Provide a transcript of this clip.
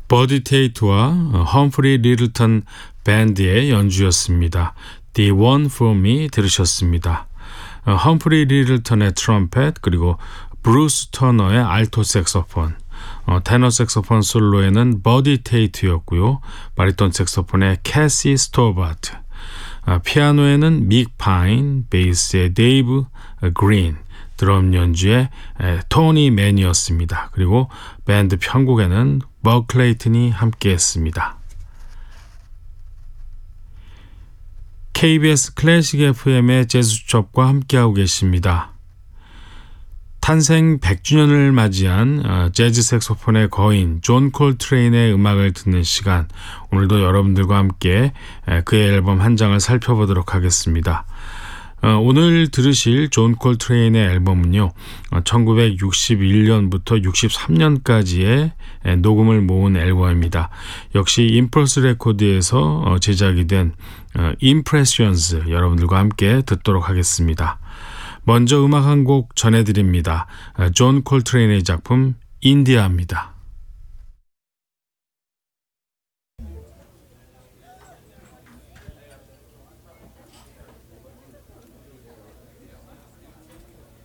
버디 테이트와 험프리 리들턴 밴드의 연주였습니다. The One For Me 들으셨습니다. 험프리 리들턴의 트럼펫 그리고 브루스 터너의 알토 색소폰, 테너 색소폰 솔로에는 버디 테이트였고요. 바리톤 색소폰의 캐시 스토바트, 피아노에는 믹 파인, 베이스의 데이브 그린, 드럼 연주의 토니 맨이었습니다. 그리고 밴드 편곡에는 버 클레이튼이 함께했습니다. KBS 클래식 FM의 재즈 수첩과 함께하고 계십니다. 탄생 100주년을 맞이한 재즈 색소폰의 거인 존 콜트레인의 음악을 듣는 시간, 오늘도 여러분들과 함께 그의 앨범 한 장을 살펴보도록 하겠습니다. 오늘 들으실 존 콜트레인의 앨범은요, 1961년부터 63년까지의 녹음을 모은 앨범입니다. 역시 임펄스 레코드에서 제작이 된 Impressions, 여러분들과 함께 듣도록 하겠습니다. 먼저 음악 한 곡 전해드립니다. 존 콜트레인의 작품 인디아입니다.